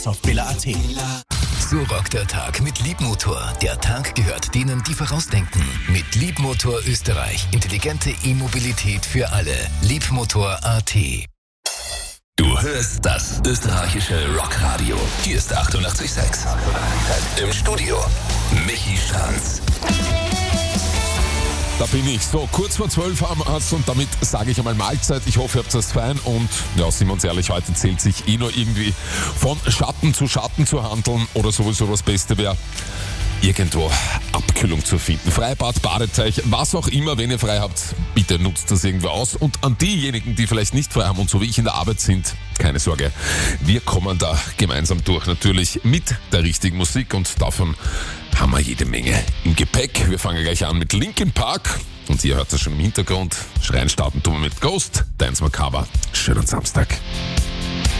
auf Billa.at. So rockt der Tag mit Liebmotor. Der Tag gehört denen, die vorausdenken. Mit Liebmotor Österreich. Intelligente E-Mobilität für alle. Liebmotor.at. Du hörst das österreichische Rockradio. Hier ist 88,6. Im Studio Michi Stranz. Da bin ich. So, kurz vor 12 haben wir es und damit sage ich einmal Mahlzeit. Ich hoffe, ihr habt das fein und ja, sind wir uns ehrlich, heute zählt sich nur irgendwie von Schatten zu handeln oder sowieso das Beste wäre, irgendwo Abkühlung zu finden. Freibad, Badeteich, was auch immer, wenn ihr frei habt, bitte nutzt das irgendwo aus. Und an diejenigen, die vielleicht nicht frei haben und so wie ich in der Arbeit sind, keine Sorge, wir kommen da gemeinsam durch. Natürlich mit der richtigen Musik und davon haben wir jede Menge im Gepäck. Wir fangen gleich an mit Linkin Park und ihr hört das schon im Hintergrund. Schreien starten tun wir mit Ghost, Dance Macabre. Schönen Samstag.